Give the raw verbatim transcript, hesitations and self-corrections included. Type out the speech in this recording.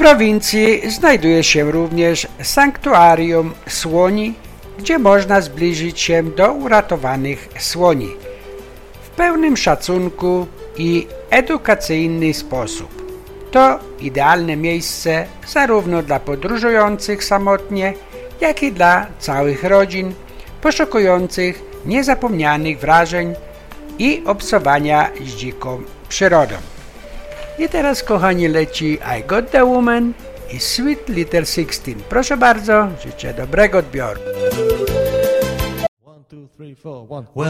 prowincji znajduje się również sanktuarium słoni, gdzie można zbliżyć się do uratowanych słoni w pełnym szacunku i edukacyjny sposób. To idealne miejsce zarówno dla podróżujących samotnie, jak i dla całych rodzin poszukujących niezapomnianych wrażeń i obcowania z dziką przyrodą. I teraz, kochani, leci I Got the Woman i Sweet Little Sixteen. Proszę bardzo, życzę dobrego odbioru. One, two, three, four, one.